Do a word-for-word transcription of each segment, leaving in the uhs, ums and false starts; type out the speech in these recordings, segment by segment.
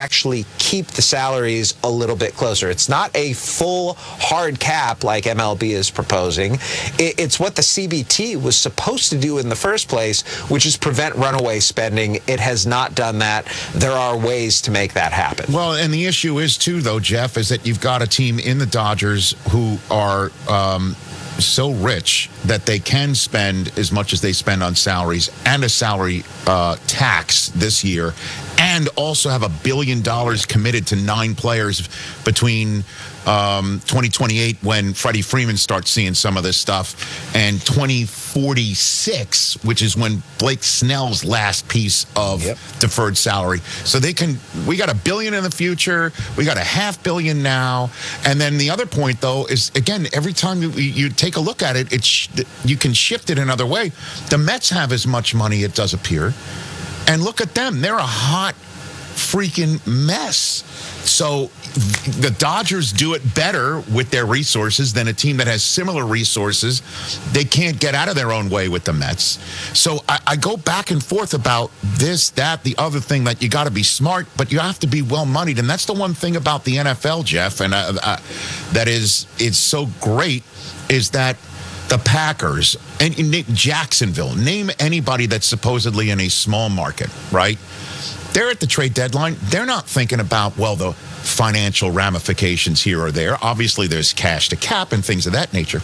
actually keep the salaries a little bit closer. It's not a full hard cap like M L B is proposing. It's what the C B T was supposed to do in the first place, which is prevent runaway spending. It has not done that. There are ways to make that happen. Well, and the issue is, too, though, Jeff, is that you've got a team in the Dodgers who are um, so rich that they can spend as much as they spend on salaries and a salary uh, tax this year, and also have a billion dollars committed to nine players between um, twenty twenty-eight, when Freddie Freeman starts seeing some of this stuff, and twenty forty-six, which is when Blake Snell's last piece of yep. deferred salary. So they can, we got a billion in the future, we got a half billion now, and then the other point, though, is, again, every time you, you take a look at it, it's, you can shift it another way. The Mets have as much money, it does appear, and look at them. They're a hot freaking mess. So the Dodgers do it better with their resources than a team that has similar resources. They can't get out of their own way with the Mets. So I, I go back and forth about this, that, the other thing, that you got to be smart, but you have to be well-moneyed. And that's the one thing about the N F L, Jeff, and uh, uh, that is, it's so great, is that the Packers and, and Jacksonville, name anybody that's supposedly in a small market, right? They're at the trade deadline. They're not thinking about, well, the financial ramifications here or there. Obviously, there's cash to cap and things of that nature.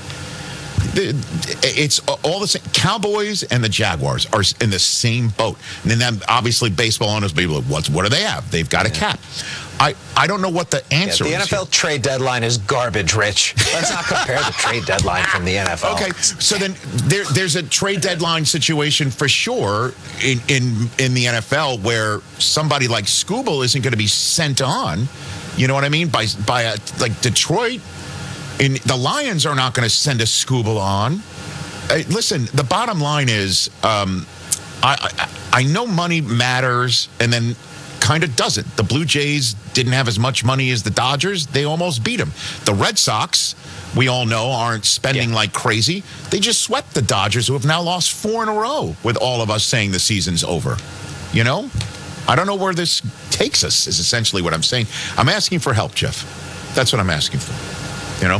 It's all the same. Cowboys and the Jaguars are in the same boat. And then obviously baseball owners will be like, what, what do they have? They've got a cap. I, I don't know what the answer yeah, the is. The N F L here. Trade deadline is garbage, Rich. Let's not compare the trade deadline from the N F L. Okay, so then there, there's a trade deadline situation for sure in, in, in the N F L where somebody like Skubal isn't going to be sent on, you know what I mean, by, by a, like Detroit. In, the Lions are not going to send a Skubal on. Uh, listen, the bottom line is um, I, I, I know money matters, and then kind of doesn't. The Blue Jays didn't have as much money as the Dodgers. They almost beat them. The Red Sox, we all know, aren't spending yeah. like crazy. They just swept the Dodgers, who have now lost four in a row, with all of us saying the season's over. You know? I don't know where this takes us, is essentially what I'm saying. I'm asking for help, Jeff. That's what I'm asking for. You know?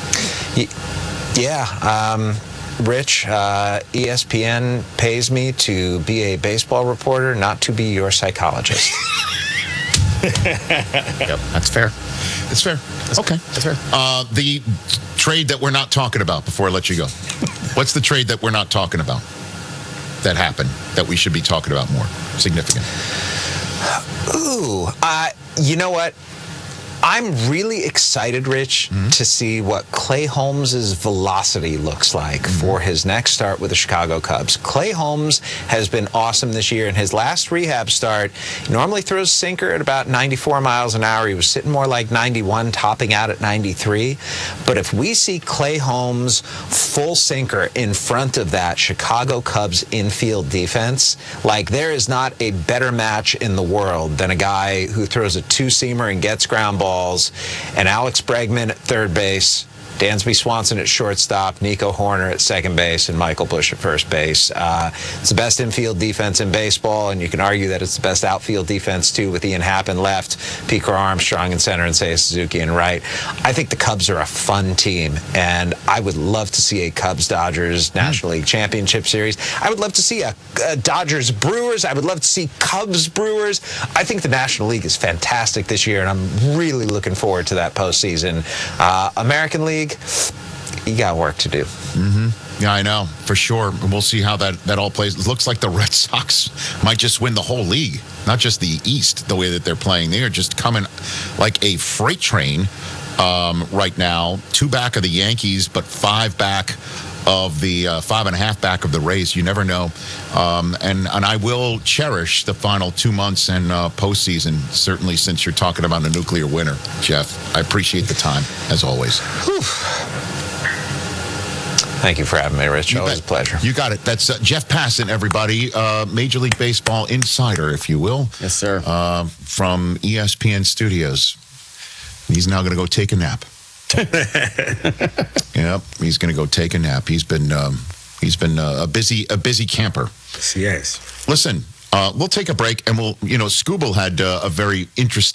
Yeah. Um, Rich, uh, E S P N pays me to be a baseball reporter, not to be your psychologist. Yep, that's fair. That's fair. That's okay. That's fair. Uh, the trade that we're not talking about, before I let you go. What's the trade that we're not talking about that happened that we should be talking about more? Significant. Ooh, uh, you know what? I'm really excited, Rich, mm-hmm. to see what Clay Holmes' velocity looks like mm-hmm. for his next start with the Chicago Cubs. Clay Holmes has been awesome this year. In his last rehab start, he normally throws sinker at about ninety-four miles an hour. He was sitting more like ninety-one, topping out at ninety-three. But if we see Clay Holmes full sinker in front of that Chicago Cubs infield defense, like there is not a better match in the world than a guy who throws a two-seamer and gets ground balls, and Alex Bregman at third base, Dansby Swanson at shortstop, Nico Horner at second base, and Michael Busch at first base. Uh, it's the best infield defense in baseball, and you can argue that it's the best outfield defense, too, with Ian Happ in left, Pete Armstrong in center, and Seiya Suzuki in right. I think the Cubs are a fun team, and I would love to see a Cubs-Dodgers National League Championship Series. I would love to see a, a Dodgers-Brewers. I would love to see Cubs-Brewers. I think the National League is fantastic this year, and I'm really looking forward to that postseason. Uh, American League, you got work to do. Mm-hmm. Yeah, I know, for sure. We'll see how that, that all plays. It looks like the Red Sox might just win the whole league, not just the East, the way that they're playing. They are just coming like a freight train um, right now. Two back of the Yankees, but five back of the uh, five and a half back of the Rays. You never know. Um, and, and I will cherish the final two months and uh, postseason, certainly since you're talking about a nuclear winter, Jeff. I appreciate the time, as always. Whew. Thank you for having me, Rich. You Always bet. a pleasure. You got it. That's uh, Jeff Passan, everybody. Uh, Major League Baseball insider, if you will. Yes, sir. Uh, from E S P N Studios. He's now going to go take a nap. Yep, he's going to go take a nap. He's been um, he's been uh, a busy a busy camper. Yes. Listen, uh, we'll take a break, and we'll you know Skubal had uh, a very interesting.